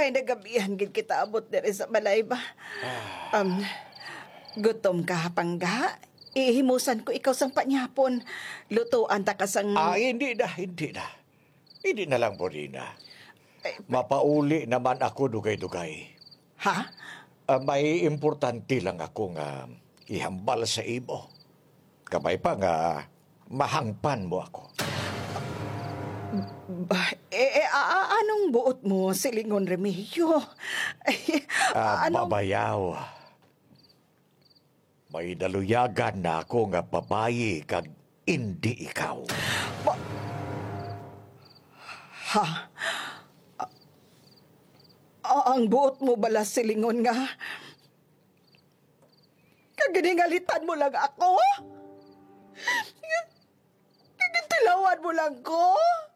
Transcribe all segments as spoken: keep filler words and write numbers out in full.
kay nagabihan gid kita abot diri sa balay ba. Um, gutom ka pangga? Ihimusan ko ikaw sang panyapon. Lutuan ta ka sang... Ah, hindi na, hindi na. Hindi na lang, Borina. Mapauli naman ako dugay-dugay. Ha? Uh, may importante lang ako nga ihambal sa imo. Kamay pa nga mahangpan mo ako. Ba, eh, eh a- a- anong buot mo, Silingon Remigio? Uh, anong... Babayaw. May daluyagan na ako nga babayi kag hindi ikaw. Ba- ha? A- ang buot mo bala, Silingon nga? Kaginingalitan mo lang ako? Kagitilawan mo lang ko?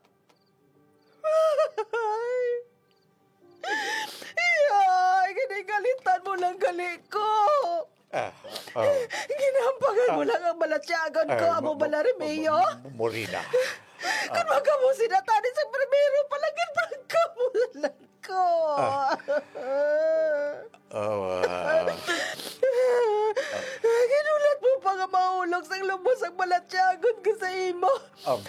Ay, ginigalitan mo lang gali ko. Ah, oh. Ginampangan mo Ah. lang ang balatyagan ko, Ah, amo mo- bala, Remeo. mo- Morina. Kung wag mo sinatani sa primero, palagyan pa ka mo lang ko. Oh, ah. Ginulat mo pa nga mahulog sa lubos ang balatyagon ko sa imo. Um,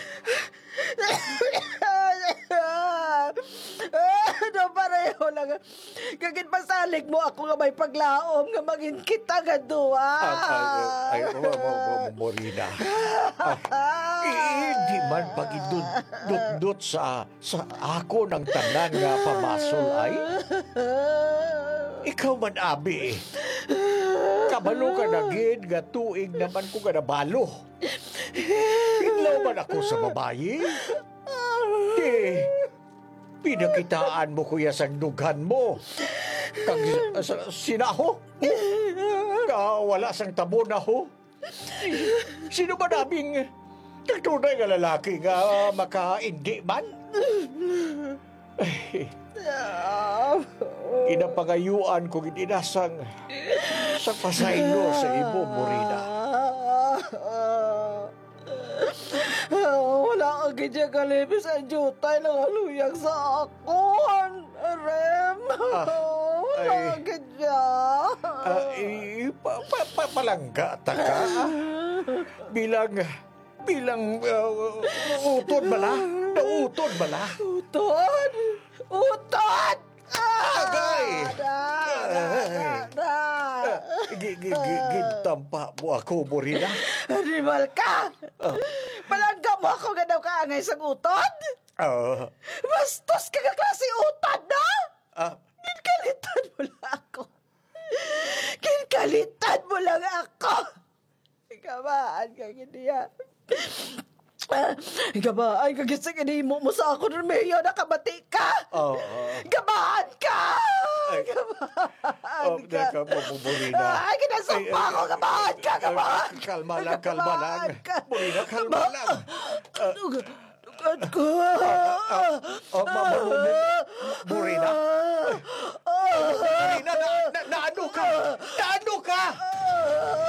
Ano pareho lang. Kagin pasalig mo ako nga may paglaom nga maging kita nga duwa. Ah, ay, ay, mo- mo- mo- Morina. Ah, eh, Hindi man pagidut-dut sa sa ako ng tanan nga pamasol ay. Ikaw man, abi. Kabalo ka na gid nga tuig naman ko ka nabalo. Iglaw man ako sa babayi. Di, pinakitaan mo kuya sa dughan mo. Kag sa, sinaho. Kawala sang tabo na ho. Sino ba naming nagtunay nga lalaki nga makaindi man? Ay, kinapangayuan ko gitinasang sa pasaylo sa ibo, Morina. Wala ka gidya kalibis ang jutay ng haluyang sa akon, Rem. Wala ka ay. gidya. Ay, pa, pa, pa, palangga ta ka. Bilang, bilang uh, utod bala? Nautod bala? Utod! Utod! Agay! Da, da, da, da. Gintampa mo ako, Morina. Animal ka! Palangga mo ako nga daw kaangay sa utod? Ah, Bastos ka nga klase utod, na? ah, Kinkalitan mo lang ako. Kinkalitan mo lang ako. Ikamaan ka ganyan. Gabaan ka gising inimo mo sa ako, Romeo, nakabati ka. oh, oh. Gabaan ka. Ay, Gabaan Oh, ka. naka mo, Morina. Ay, kinasumpa ko. Gabaan ka, gabaan ka. Kalma lang, kalma lang. Gabaan ka. Morina, kalma lang. Tugad ko. Oh, mamarunong. Morina. Morina, na, na, naano ka? Naano ka?